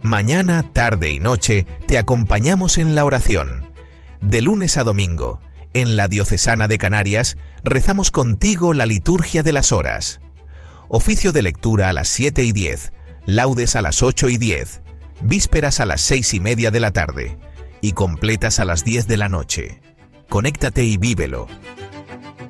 Mañana, tarde y noche te acompañamos en la oración. De lunes a domingo, en la Diocesana de Canarias, rezamos contigo la liturgia de las horas. Oficio de lectura a las 7:10, laudes a las 8:10, vísperas a las 6:30 de la tarde y completas a las 10 de la noche. Conéctate y vívelo.